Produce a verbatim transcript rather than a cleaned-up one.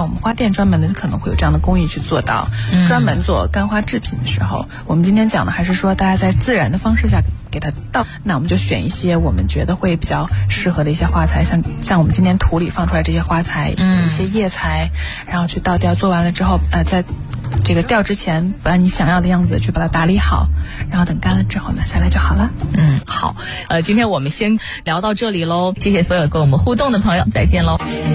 我们花店专门的可能会有这样的工艺去做到，嗯、专门做干花制品的时候，我们今天讲的还是说大家在自然的方式下给它倒，那我们就选一些我们觉得会比较适合的一些花材，像像我们今天土里放出来这些花材，嗯，一些叶材，然后去倒掉，做完了之后，呃，在这个吊之前，把你想要的样子去把它打理好，然后等干了之后拿下来就好了。 嗯，好，呃，今天我们先聊到这里喽，谢谢所有跟我们互动的朋友，再见喽。